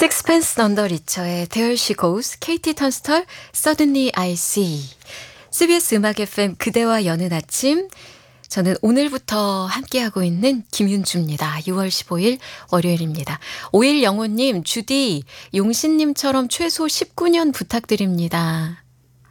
Sixpence None the Richer의 There She Goes, KT 턴스털, Suddenly I See. CBS 음악 FM 그대와 여는 아침. 저는 오늘부터 함께하고 있는 김윤주입니다. 6월 15일 월요일입니다. 5105님, 주디, 용신님처럼 최소 19년 부탁드립니다.